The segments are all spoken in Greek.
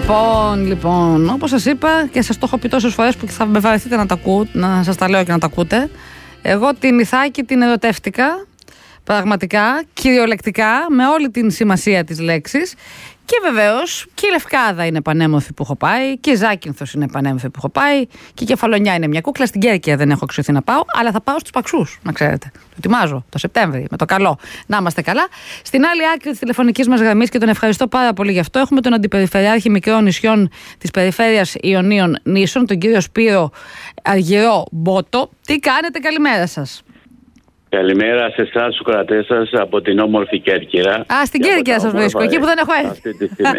Λοιπόν, όπως σας είπα και σας το έχω πει τόσες φορές που θα με βαρεθείτε να σας τα λέω και να τα ακούτε. Εγώ την Ιθάκη την ερωτεύτηκα πραγματικά, κυριολεκτικά, με όλη την σημασία της λέξης. Και βεβαίως και η Λευκάδα είναι πανέμορφη που έχω πάει, και η Ζάκυνθος είναι πανέμορφη που έχω πάει, και η Κεφαλονιά είναι μια κούκλα. Στην Κέρκυρα δεν έχω εξωθεί να πάω, αλλά θα πάω στους Παξούς, να ξέρετε. Το ετοιμάζω το Σεπτέμβρη, με το καλό. Να είμαστε καλά. Στην άλλη άκρη της τηλεφωνικής μας γραμμής, και τον ευχαριστώ πάρα πολύ γι' αυτό, έχουμε τον Αντιπεριφερειάρχη Μικρών Νησιών της Περιφέρειας Ιωνίων Νήσων, τον κύριο Σπύρο Αργυρό Μπότο. Τι κάνετε, καλημέρα σας. Καλημέρα σε εσάς, τους κρατές σας από την όμορφη Κέρκυρα. Α, στην Κέρκυρα σας βρίσκω, εκεί που δεν έχω έρθει. Αυτή τη στιγμή.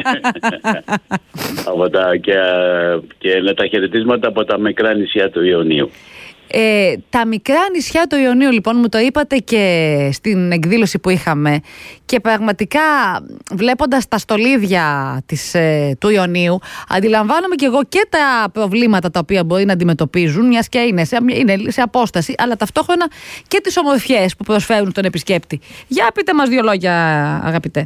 Και τα χαιρετίσματα από τα μικρά νησιά του Ιωνίου. Τα μικρά νησιά του Ιωνίου, λοιπόν, μου το είπατε και στην εκδήλωση που είχαμε, και πραγματικά βλέποντας τα στολίδια του Ιωνίου, αντιλαμβάνομαι και εγώ και τα προβλήματα τα οποία μπορεί να αντιμετωπίζουν, μιας και είναι σε απόσταση, αλλά ταυτόχρονα και τις ομορφιές που προσφέρουν στον επισκέπτη. Για πείτε μας δύο λόγια, αγαπητέ.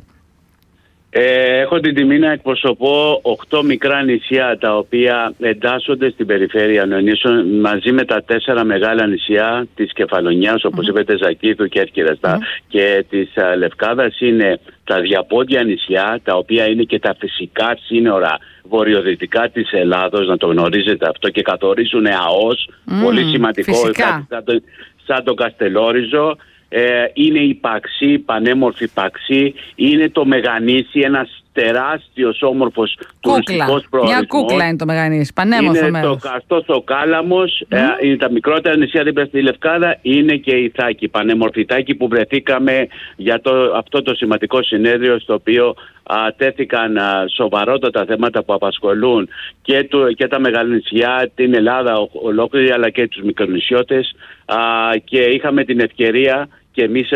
Έχω την τιμή να εκπροσωπώ 8 μικρά νησιά τα οποία εντάσσονται στην περιφέρεια Ιωνίων μαζί με τα 4 μεγάλα νησιά της Κεφαλονιάς, όπως είπατε, Ζακύνθου, Κέρκυρας και της Λευκάδας. Είναι τα διαπόντια νησιά, τα οποία είναι και τα φυσικά σύνορα βορειοδυτικά της Ελλάδος, να το γνωρίζετε αυτό, και καθορίζουν ΑΟΣ, πολύ σημαντικό, σαν το Καστελόριζο. Είναι η Παξή, πανέμορφη Παξή, είναι το Μεγανήσι, ένας τεράστιος όμορφος τουριστικός προορισμός. Μια κούκλα είναι το Μεγανήσι, πανέμορφο μέρος. Είναι το Καστός ο Κάλαμος, είναι τα μικρότερα νησιά δίπλα στη Λευκάδα, είναι και η Ιθάκη, πανέμορφη Ιθάκη, που βρεθήκαμε για αυτό το σημαντικό συνέδριο, στο οποίο τέθηκαν σοβαρότατα θέματα που απασχολούν και τα μεγάλα νησιά, την Ελλάδα ολόκληρη, αλλά και τους μικρονησιώτες, και είχαμε την ευκαιρία και εμείς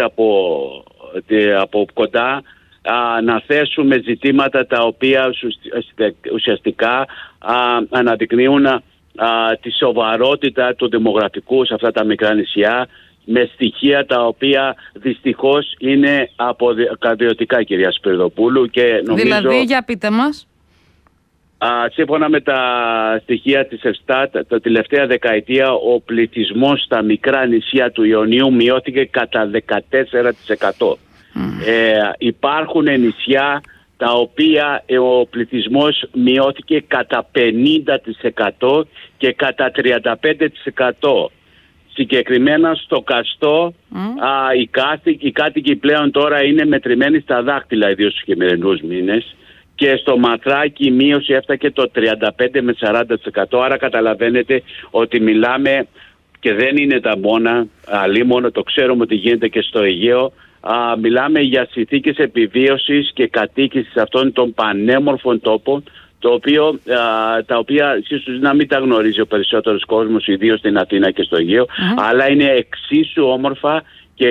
από κοντά να θέσουμε ζητήματα τα οποία ουσιαστικά αναδεικνύουν τη σοβαρότητα του δημογραφικού σε αυτά τα μικρά νησιά, με στοιχεία τα οποία δυστυχώς είναι αποκαρδιωτικά, κυρία Σπυρδοπούλου. Και νομίζω, δηλαδή, για πείτε μας. Σύμφωνα με τα στοιχεία της Ευστάτ, τα τελευταία δεκαετία ο πληθυσμός στα μικρά νησιά του Ιωνίου μειώθηκε κατά 14%. Υπάρχουν νησιά τα οποία ο πληθυσμός μειώθηκε κατά 50% και κατά 35%. Συγκεκριμένα στο Καστό οι κάτοικοι πλέον τώρα είναι μετρημένοι στα δάχτυλα, ιδίως στους χειμερινούς μήνες, και στο Μαθράκι η μείωση έφτασε το 35 με 40%. Άρα καταλαβαίνετε ότι μιλάμε, και δεν είναι τα μόνα, αλίμονο, το ξέρουμε ότι γίνεται και στο Αιγαίο, μιλάμε για συνθήκες επιβίωσης και κατοίκησης αυτών των πανέμορφων τόπων, τα οποία ίσως να μην τα γνωρίζει ο περισσότερος κόσμος, ιδίως στην Αθήνα και στο Αιγαίο, αλλά είναι εξίσου όμορφα και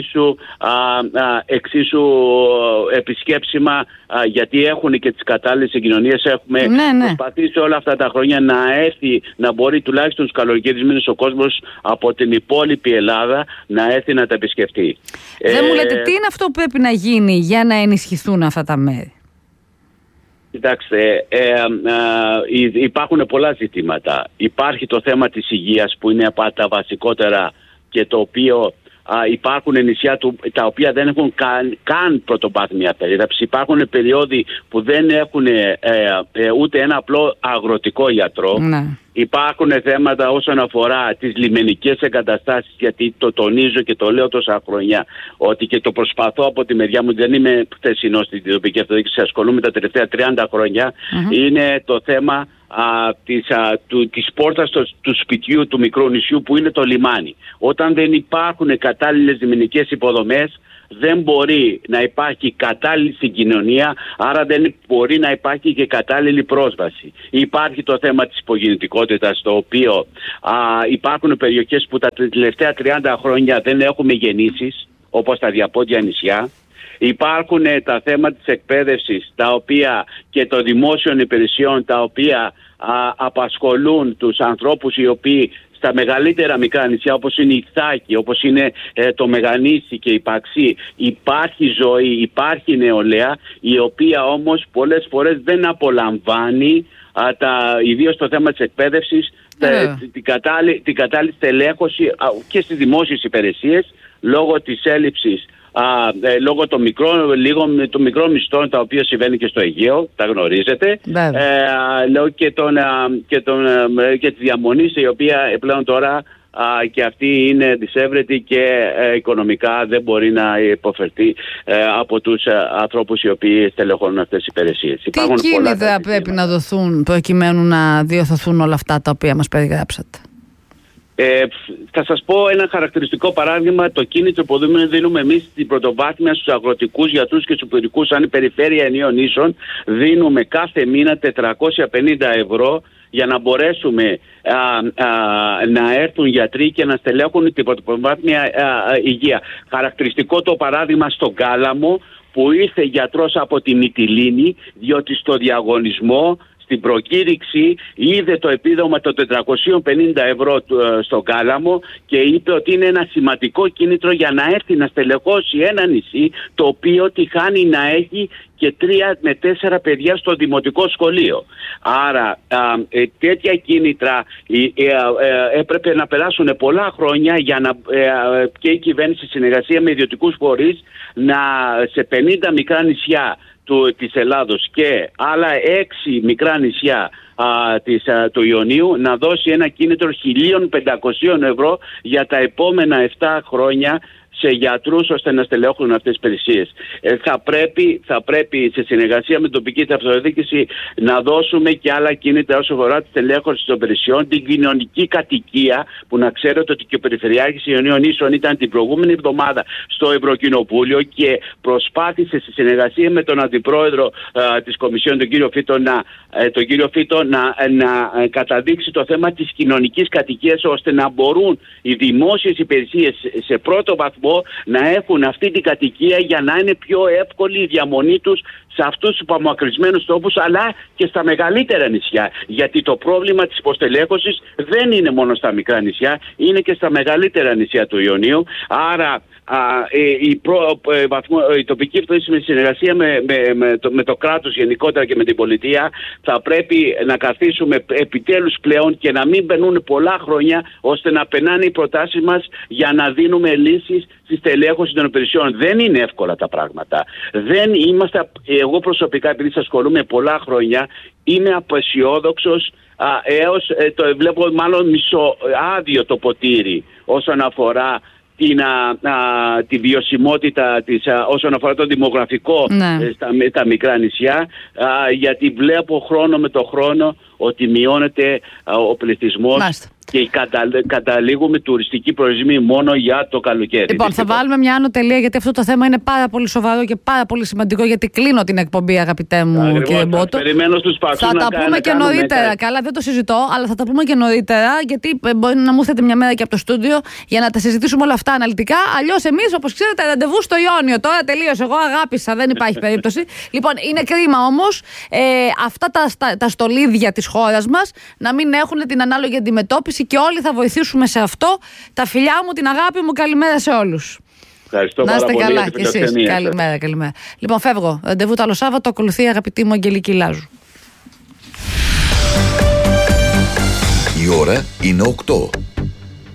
εξίσου επισκέψιμα, γιατί έχουν και τις κατάλληλες συγκοινωνίες. Έχουμε προσπαθήσει όλα αυτά τα χρόνια να μπορεί τουλάχιστον στους καλοκαιρινούς μήνες ο κόσμος από την υπόλοιπη Ελλάδα να έρθει να τα επισκεφτεί. Δεν μου λέτε τι είναι αυτό που πρέπει να γίνει για να ενισχυθούν αυτά τα μέρη? Κοιτάξτε, υπάρχουν πολλά ζητήματα. Υπάρχει το θέμα της υγείας, που είναι από τα βασικότερα, και το οποίο υπάρχουν νησιά τα οποία δεν έχουν καν πρωτοβάθμια περίθαλψη. Υπάρχουν περιόδοι που δεν έχουν ούτε ένα απλό αγροτικό γιατρό. Υπάρχουν θέματα όσον αφορά τις λιμενικές εγκαταστάσεις, γιατί το τονίζω και το λέω τόσα χρόνια, ότι και το προσπαθώ από τη μεριά μου, δεν είμαι χθεσινός στην τοπική αυτοδιοίκηση, ασχολούμαι τα τελευταία 30 χρόνια, είναι το θέμα της πόρτας του σπιτιού του μικρού νησιού, που είναι το λιμάνι. Όταν δεν υπάρχουν κατάλληλες λιμενικές υποδομές, δεν μπορεί να υπάρχει κατάλληλη συγκοινωνία, άρα δεν μπορεί να υπάρχει και κατάλληλη πρόσβαση. Υπάρχει το θέμα της υπογεννητικότητας, το οποίο υπάρχουν περιοχές που τα τελευταία 30 χρόνια δεν έχουμε γεννήσεις, όπως τα διαπόντια νησιά. Υπάρχουν τα θέματα της εκπαίδευσης, τα οποία και των δημόσιων υπηρεσιών, τα οποία απασχολούν τους ανθρώπους οι οποίοι στα μεγαλύτερα μικρά νησιά, όπως είναι η Θάκη, όπως είναι το Μεγανήσι και η Παξί, υπάρχει ζωή, υπάρχει νεολαία, η οποία όμως πολλές φορές δεν απολαμβάνει ιδίως το θέμα της εκπαίδευσης, την κατάλληλη στελέχωση και στις δημόσιες υπηρεσίες, λόγω της έλλειψης, λόγω των μικρών μισθών, τα οποία συμβαίνει και στο Αιγαίο, τα γνωρίζετε, λόγω και τη διαμονή, η οποία πλέον τώρα και αυτή είναι δυσέβρετη και οικονομικά δεν μπορεί να υποφερθεί από τους ανθρώπους οι οποίοι στελεχώνουν αυτές τις υπηρεσίες. Τι κίνητρα πρέπει να δοθούν προκειμένου να διορθωθούν όλα αυτά τα οποία μας περιγράψατε? Θα σας πω ένα χαρακτηριστικό παράδειγμα. Το κίνητρο που δίνουμε εμείς στην πρωτοβάθμια στους αγροτικούς γιατρούς και superiorικούς, σαν η περιφέρεια Ενίων Νήσων, δίνουμε κάθε μήνα 450 ευρώ για να μπορέσουμε να έρθουν γιατροί και να στελέχουν την πρωτοβάθμια υγεία. Χαρακτηριστικό το παράδειγμα στον Κάλαμο, που ήρθε γιατρός από τη Μυτιλήνη, διότι στο διαγωνισμό, στην προκήρυξη, είδε το επίδομα των 450 ευρώ στο Κάλαμο και είπε ότι είναι ένα σημαντικό κίνητρο για να έρθει να στελεχώσει ένα νησί, το οποίο τυχάνει να έχει και 3 με 4 παιδιά στο δημοτικό σχολείο. Άρα τέτοια κίνητρα έπρεπε να περάσουν πολλά χρόνια για να και η κυβέρνηση, συνεργασία με ιδιωτικούς φορείς, σε 50 μικρά νησιά της Ελλάδος και άλλα 6 μικρά νησιά του Ιωνίου να δώσει ένα κίνητρο 1.500 ευρώ για τα επόμενα 7 χρόνια σε γιατρούς, ώστε να στελέχουν αυτές τις υπηρεσίες. Θα πρέπει σε συνεργασία με την τοπική αυτοδιοίκηση να δώσουμε και άλλα κίνητρα όσο αφορά τη στελέχωση των υπηρεσιών, την κοινωνική κατοικία, που να ξέρετε ότι και ο Περιφερειάρχης Ιωνίων Νήσων ήταν την προηγούμενη εβδομάδα στο Ευρωκοινοβούλιο και προσπάθησε σε συνεργασία με τον Αντιπρόεδρο της Κομισιόν, τον κύριο Φίτο, να καταδείξει το θέμα της κοινωνικής κατοικίας, ώστε να μπορούν οι δημόσιες υπηρεσίες σε πρώτο βαθμό να έχουν αυτή την κατοικία, για να είναι πιο εύκολη η διαμονή τους σε αυτούς τους απομακρυσμένους τόπους, αλλά και στα μεγαλύτερα νησιά. Γιατί το πρόβλημα της υποστελέχωσης δεν είναι μόνο στα μικρά νησιά, είναι και στα μεγαλύτερα νησιά του Ιωνίου. Άρα η τοπική αυτοδιοίκηση, με συνεργασία με το κράτος γενικότερα και με την πολιτεία, θα πρέπει να καθίσουμε επιτέλους πλέον και να μην περνούν πολλά χρόνια, ώστε να περνάνε οι προτάσεις μας για να δίνουμε λύσεις στη στελέχωση των υπηρεσιών. Δεν είναι εύκολα τα πράγματα. Εγώ προσωπικά, επειδή ασχολούμαι πολλά χρόνια, είμαι απεσιόδοξος έως βλέπω μάλλον μισοάδιο το ποτήρι όσον αφορά τη βιωσιμότητα όσον αφορά το δημογραφικό στα μικρά νησιά, γιατί βλέπω χρόνο με το χρόνο ότι μειώνεται ο πληθυσμός και καταλήγουμε τουριστικοί προορισμοί μόνο για το καλοκαίρι. Λοιπόν, θα βάλουμε μια άνω τελεία, γιατί αυτό το θέμα είναι πάρα πολύ σοβαρό και πάρα πολύ σημαντικό, γιατί κλείνω την εκπομπή, αγαπητέ μου κύριε Μπότο. Θα τα πούμε και νωρίτερα. Καλά, δεν το συζητώ, αλλά θα τα πούμε και νωρίτερα, γιατί μπορεί να μου έρθετε μια μέρα και από το στούντιο για να τα συζητήσουμε όλα αυτά αναλυτικά. Αλλιώς εμείς, όπως ξέρετε, ραντεβού στο Ιόνιο. Τώρα τελείωσε. Εγώ αγάπησα, δεν υπάρχει περίπτωση. Λοιπόν, είναι κρίμα όμως αυτά τα στολίδια της χώρας μας να μην έχουν την ανάλογη αντιμετώπιση, και όλοι θα βοηθήσουμε σε αυτό. Τα φιλιά μου, την αγάπη μου, καλημέρα σε όλους. Ευχαριστώ να είστε πάρα καλά πολύ. κι εσείς. Καλημέρα. Λοιπόν, φεύγω. Ραντεβού το άλλο Σάββατο. Ακολουθεί η αγαπητή μου Αγγελική Λάζου. Η ώρα είναι 8.